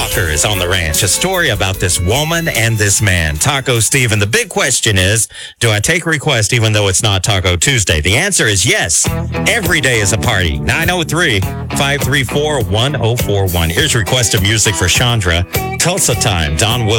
Walker is on the ranch. A story about this woman and this man, Taco Steve. And the big question is, do I take a request even though it's not Taco Tuesday? The answer is yes. Every day is a party. 903-534-1041. Here's requested music for Chandra. Tulsa Time, Don Williams.